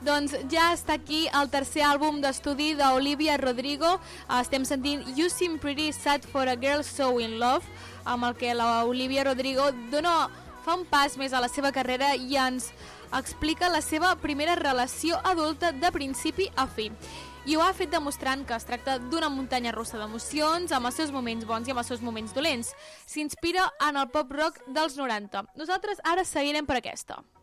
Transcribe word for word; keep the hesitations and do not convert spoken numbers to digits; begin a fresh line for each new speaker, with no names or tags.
Doncs ja està aquí el tercer àlbum d'estudi d'Olivia Rodrigo. Estem sentint You Seem Pretty Sad for a Girl So In Love, amb el que l'Olivia Rodrigo dona, fa un pas més a la seva carrera i ens explica la seva primera relació adulta de principi a fi. I ho ha fet demostrant que es tracta d'una muntanya russa d'emocions, amb els seus moments bons i amb els seus moments dolents. S'inspira en el pop rock dels noranta. Nosaltres ara seguirem per aquesta.